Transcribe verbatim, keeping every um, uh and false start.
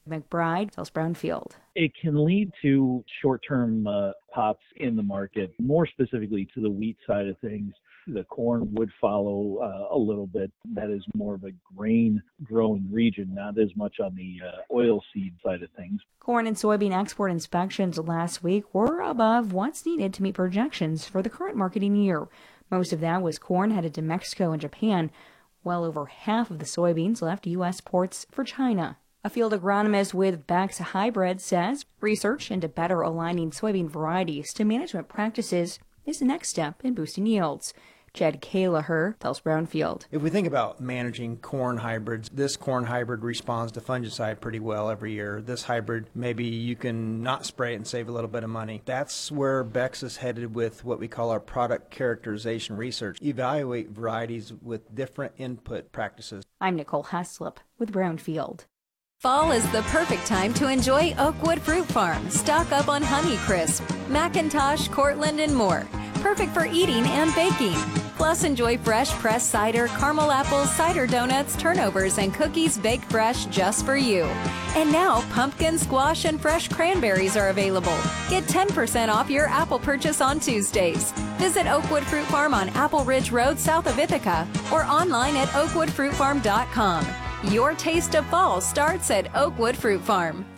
McBride tells Brownfield. It can lead to short-term uh, pops in the market, more specifically to the wheat side of things. The corn would follow uh, a little bit. That is more of a grain-growing region, not as much on the uh, oilseed side of things. Corn and soybean export inspections last week were above what's needed to meet projections for the current marketing year. Most of that was corn headed to Mexico and Japan. Well over half of the soybeans left U S ports for China. A field agronomist with Beck's Hybrid says research into better aligning soybean varieties to management practices is the next step in boosting yields. Jed Kalaher tells Brownfield. If we think about managing corn hybrids, this corn hybrid responds to fungicide pretty well every year. This hybrid, maybe you can not spray it and save a little bit of money. That's where Beck's is headed with what we call our product characterization research. Evaluate varieties with different input practices. I'm Nicole Heslop with Brownfield. Fall is the perfect time to enjoy Oakwood Fruit Farm. Stock up on Honeycrisp, Macintosh, Cortland, and more. Perfect for eating and baking. Plus, enjoy fresh pressed cider, caramel apples, cider donuts, turnovers, and cookies baked fresh just for you. And now, pumpkin, squash, and fresh cranberries are available. Get ten percent off your apple purchase on Tuesdays. Visit Oakwood Fruit Farm on Apple Ridge Road south of Ithaca or online at oakwood fruit farm dot com. Your taste of fall starts at Oakwood Fruit Farm.